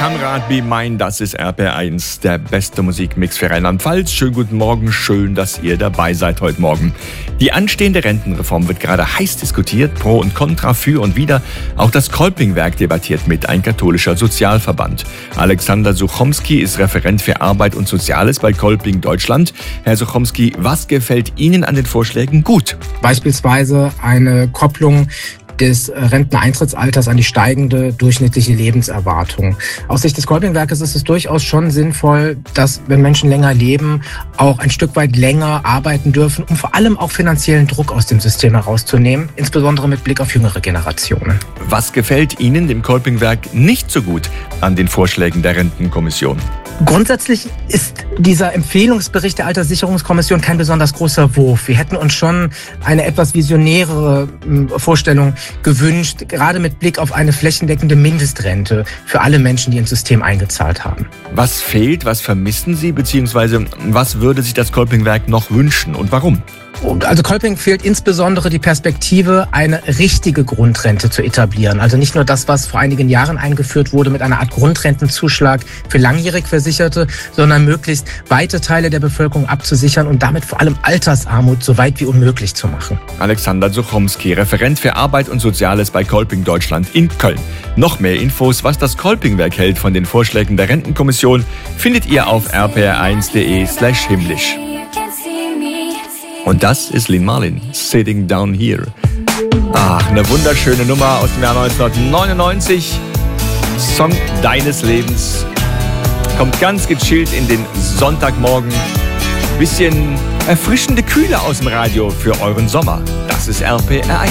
Kamerad Be Mine, das ist RPR1, der beste Musikmix für Rheinland-Pfalz. Schönen guten Morgen, schön, dass ihr dabei seid heute Morgen. Die anstehende Rentenreform wird gerade heiß diskutiert, pro und contra, für und wider. Auch das Kolpingwerk debattiert mit, ein katholischer Sozialverband. Alexander Suchomski ist Referent für Arbeit und Soziales bei Kolping Deutschland. Herr Suchomski, was gefällt Ihnen an den Vorschlägen gut? Beispielsweise eine Kopplung des Renteneintrittsalters an die steigende durchschnittliche Lebenserwartung. Aus Sicht des Kolpingwerkes ist es durchaus schon sinnvoll, dass, wenn Menschen länger leben, auch ein Stück weit länger arbeiten dürfen, um vor allem auch finanziellen Druck aus dem System herauszunehmen, insbesondere mit Blick auf jüngere Generationen. Was gefällt Ihnen, dem Kolpingwerk, nicht so gut an den Vorschlägen der Rentenkommission? Grundsätzlich ist dieser Empfehlungsbericht der Alterssicherungskommission kein besonders großer Wurf. Wir hätten uns schon eine etwas visionärere Vorstellung gewünscht, gerade mit Blick auf eine flächendeckende Mindestrente für alle Menschen, die ins System eingezahlt haben. Was fehlt, was vermissen Sie, beziehungsweise was würde sich das Kolpingwerk noch wünschen und warum? Also Kolping fehlt insbesondere die Perspektive, eine richtige Grundrente zu etablieren. Also nicht nur das, was vor einigen Jahren eingeführt wurde mit einer Art Grundrentenzuschlag für langjährig Versicherte, sondern möglichst weite Teile der Bevölkerung abzusichern und damit vor allem Altersarmut so weit wie unmöglich zu machen. Alexander Suchomski, Referent für Arbeit und Soziales bei Kolping Deutschland in Köln. Noch mehr Infos, was das Kolpingwerk hält von den Vorschlägen der Rentenkommission, findet ihr auf rpr1.de/himmlisch. Und das ist Lynn Marlin, Sitting Down Here. Ach, eine wunderschöne Nummer aus dem Jahr 1999. Song deines Lebens. Kommt ganz gechillt in den Sonntagmorgen. Bisschen erfrischende Kühle aus dem Radio für euren Sommer. Das ist RPR1.